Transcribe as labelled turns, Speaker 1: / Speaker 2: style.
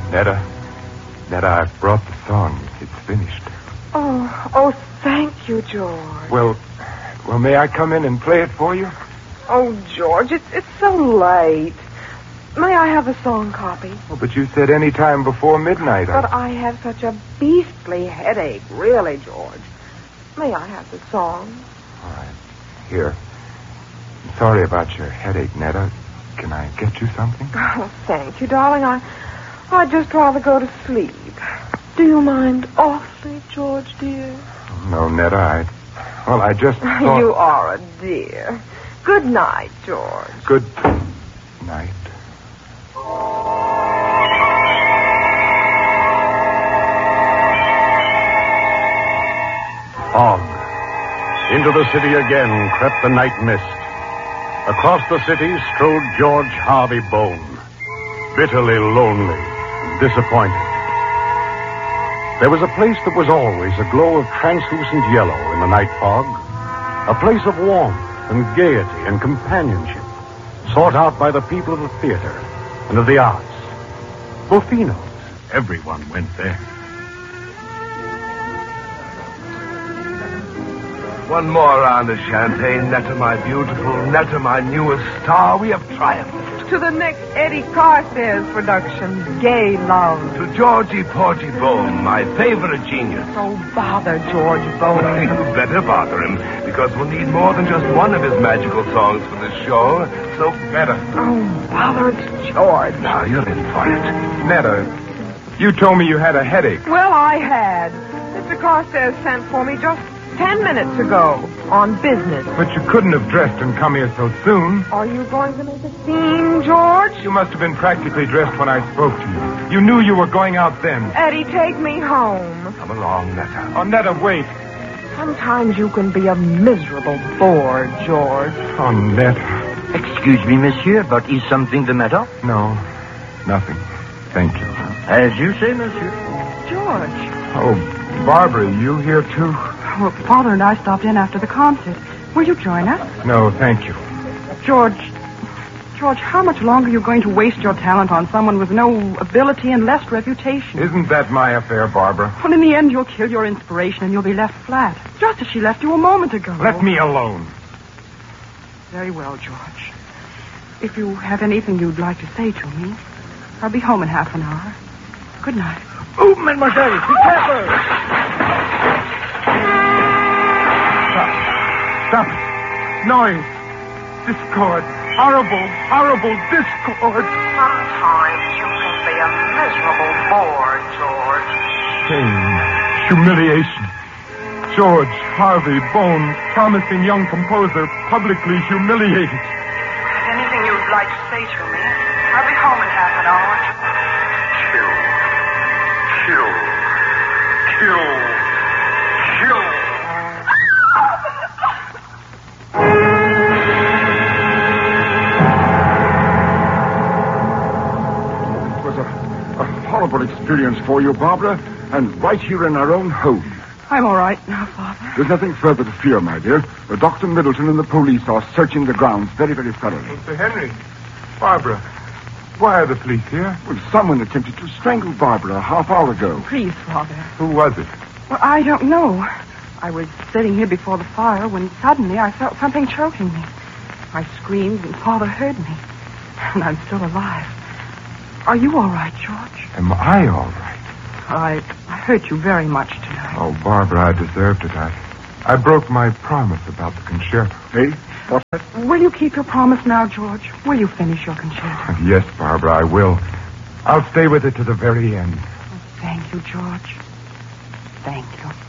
Speaker 1: Netta, I've brought the song. It's finished.
Speaker 2: Oh, thank you, George.
Speaker 1: Well, may I come in and play it for you?
Speaker 2: Oh, George, it's so late. May I have the song copy?
Speaker 1: Oh, but you said any time before midnight.
Speaker 2: But I have such a beastly headache, really, George. May I have the song?
Speaker 1: All right. Here. I'm sorry about your headache, Netta. Can I get you something?
Speaker 2: Oh, thank you, darling. I'd just rather go to sleep. Do you mind awfully, George, dear?
Speaker 1: No, Netta, I just thought...
Speaker 2: You are a dear. Good night, George.
Speaker 1: Good night.
Speaker 3: Fog. Into the city again crept the night mist. Across the city strode George Harvey Bone, bitterly lonely and disappointed. There was a place that was always a glow of translucent yellow in the night fog, a place of warmth and gaiety and companionship, sought out by the people of the theater and of the arts. Buffino's. Everyone went there.
Speaker 4: One more round of champagne, Netta, my beautiful, Netta, my newest star. We have triumphed.
Speaker 2: To the next Eddie Carstairs production, Gay Love.
Speaker 4: To Georgie Porgy Bone, my favorite genius.
Speaker 2: Oh, bother George Bone.
Speaker 4: You better bother him, because we'll need more than just one of his magical songs for this show. So better.
Speaker 2: Oh, bother, it's George.
Speaker 4: Now you're in for it.
Speaker 1: Netta, you told me you had a headache.
Speaker 2: Well, I had. Mr. Carstairs sent for me just 10 minutes ago on business.
Speaker 1: But you couldn't have dressed and come here so soon.
Speaker 2: Are you going to make a scene, George?
Speaker 1: You must have been practically dressed when I spoke to you. You knew you were going out then.
Speaker 2: Eddie, take me home.
Speaker 4: Come along, Netta.
Speaker 1: Oh, Netta, wait.
Speaker 2: Sometimes you can be a miserable bore, George.
Speaker 1: Oh, Netta.
Speaker 5: Excuse me, monsieur, but is something the matter?
Speaker 1: No, nothing. Thank you.
Speaker 5: As you say, monsieur.
Speaker 2: George.
Speaker 1: Oh, Barbara, you here too?
Speaker 6: Well, Father and I stopped in after the concert. Will you join us?
Speaker 1: No, thank you.
Speaker 6: George, how much longer are you going to waste your talent on someone with no ability and less reputation?
Speaker 1: Isn't that my affair, Barbara?
Speaker 6: Well, in the end, you'll kill your inspiration and you'll be left flat, just as she left you a moment ago.
Speaker 1: Let me alone.
Speaker 6: Very well, George. If you have anything you'd like to say to me, I'll be home in half an hour. Good night.
Speaker 5: Oh, mademoiselle, be careful!
Speaker 1: Stop it. Noise. Discord. Horrible discord.
Speaker 2: Sometimes you can be a miserable bore, George.
Speaker 1: Shame. Humiliation. George Harvey Bone, promising young composer, publicly humiliated.
Speaker 6: Anything you'd like to say to me, I'll be home in half an hour.
Speaker 3: Kill.
Speaker 7: It was a horrible experience for you, Barbara, and right here in our own home.
Speaker 6: I'm all right now, Father.
Speaker 7: There's nothing further to fear, my dear. Dr. Middleton and the police are searching the grounds very, very thoroughly.
Speaker 1: Mr. Henry. Barbara. Why are the police here?
Speaker 7: Well, someone attempted to strangle Barbara a half hour ago.
Speaker 6: Please, Father.
Speaker 1: Who was it?
Speaker 6: Well, I don't know. I was sitting here before the fire when suddenly I felt something choking me. I screamed and Father heard me. And I'm still alive. Are you all right, George?
Speaker 1: Am I all right?
Speaker 6: I hurt you very much tonight.
Speaker 1: Oh, Barbara, I deserved it. I broke my promise about the concerto.
Speaker 7: Hey, what's that?
Speaker 6: Will you keep your promise now, George? Will you finish your concerto?
Speaker 1: Yes, Barbara, I will. I'll stay with it to the very end.
Speaker 6: Thank you, George. Thank you.